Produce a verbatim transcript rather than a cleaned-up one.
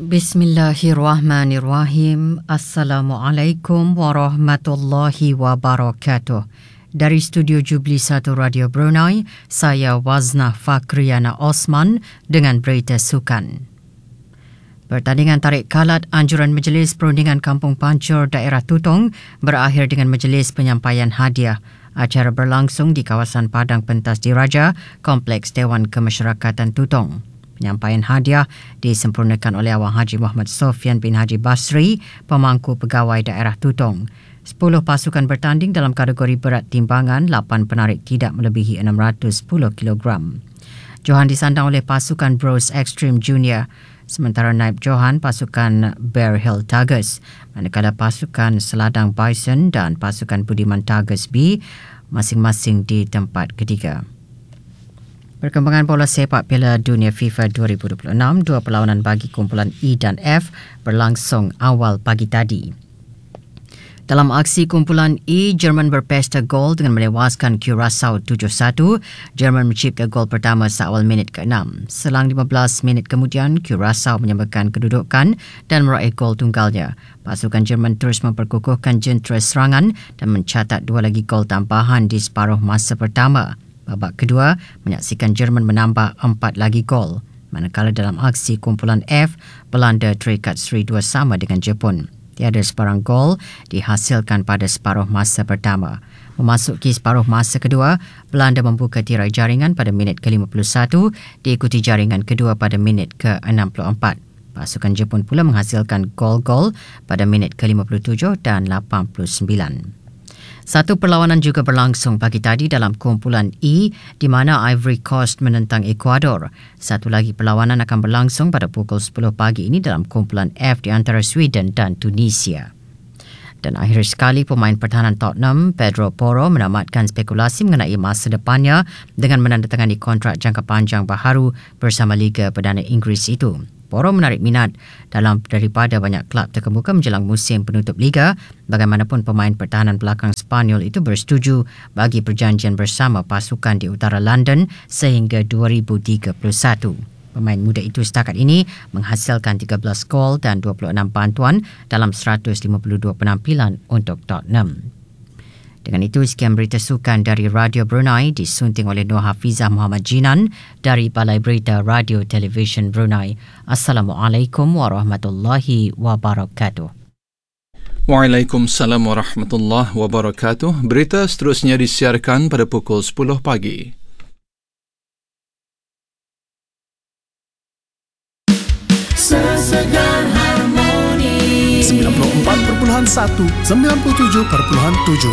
Bismillahirrahmanirrahim. Assalamualaikum warahmatullahi wabarakatuh. Dari studio Jubli satu Radio Brunei, saya Wazna Fakriana Osman dengan berita sukan. Pertandingan tarik kalat anjuran Majlis Perundingan Kampung Pancur Daerah Tutong berakhir dengan majlis penyampaian hadiah. Acara berlangsung di kawasan Padang Pentas Diraja, Kompleks Dewan Kemasyarakatan Tutong. Penyampaian hadiah disempurnakan oleh Awang Haji Muhammad Sofian bin Haji Basri, pemangku pegawai daerah Tutong. Sepuluh pasukan bertanding dalam kategori berat timbangan, lapan penarik tidak melebihi enam ratus sepuluh kilogram. Johan disandang oleh pasukan Bros Extreme Junior, sementara naib Johan pasukan Bear Hill Tigers, manakala pasukan Seladang Bison dan pasukan Budiman Tigers B masing-masing di tempat ketiga. Perkembangan bola sepak Piala Dunia FIFA dua ribu dua puluh enam, dua perlawanan bagi kumpulan E dan F berlangsung awal pagi tadi. Dalam aksi kumpulan E, Jerman berpesta gol dengan melewaskan Curaçao tujuh satu. Jerman mencipta gol pertama seawal minit keenam. Selang lima belas minit kemudian, Curaçao menyamakan kedudukan dan meraih gol tunggalnya. Pasukan Jerman terus memperkukuhkan jentera serangan dan mencatat dua lagi gol tambahan di separuh masa pertama. Babak kedua menyaksikan Jerman menambah empat lagi gol. Manakala dalam aksi kumpulan F, Belanda terikat seri dua sama dengan Jepun. Tiada sebarang gol dihasilkan pada separuh masa pertama. Memasuki separuh masa kedua, Belanda membuka tirai jaringan pada minit ke lima puluh satu, diikuti jaringan kedua pada minit ke enam puluh empat. Pasukan Jepun pula menghasilkan gol-gol pada minit ke lima puluh tujuh dan lapan puluh sembilan. Satu perlawanan juga berlangsung pagi tadi dalam kumpulan E di mana Ivory Coast menentang Ecuador. Satu lagi perlawanan akan berlangsung pada pukul sepuluh pagi ini dalam kumpulan F di antara Sweden dan Tunisia. Dan akhir sekali, pemain pertahanan Tottenham, Pedro Porro, menamatkan spekulasi mengenai masa depannya dengan menandatangani kontrak jangka panjang baharu bersama Liga Perdana Inggeris itu. Porro menarik minat dalam daripada banyak kelab terkemuka menjelang musim penutup Liga. Bagaimanapun, pemain pertahanan belakang Spanyol itu bersetuju bagi perjanjian bersama pasukan di utara London sehingga dua ribu tiga puluh satu. Pemain muda itu setakat ini menghasilkan tiga belas gol dan dua puluh enam bantuan dalam seratus lima puluh dua penampilan untuk Tottenham. Dengan itu, sekian berita sukan dari Radio Brunei disunting oleh Nur Hafizah Muhammad Jinan dari Balai Berita Radio Television Brunei. Assalamualaikum warahmatullahi wabarakatuh. Waalaikumsalam warahmatullahi wabarakatuh. Berita seterusnya disiarkan pada pukul sepuluh pagi. Sesegar Harmoni sembilan puluh empat perpuluhan satu, sembilan puluh tujuh perpuluhan tujuh.